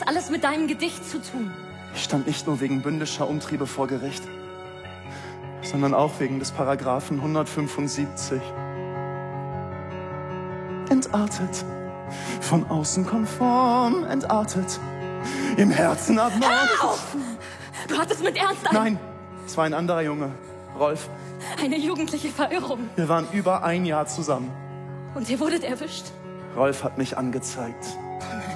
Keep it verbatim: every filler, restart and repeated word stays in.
alles mit deinem Gedicht zu tun? Ich stand nicht nur wegen bündischer Umtriebe vor Gericht, sondern auch wegen des Paragraphen hundertfünfundsiebzig. Entartet, von außen konform, entartet, im Herzen abnorm. Hör auf! Du hattest mit Ernst ein... Nein, es war ein anderer Junge, Rolf. Eine jugendliche Verirrung. Wir waren über ein Jahr zusammen. Und ihr wurdet erwischt? Rolf hat mich angezeigt. Oh nein.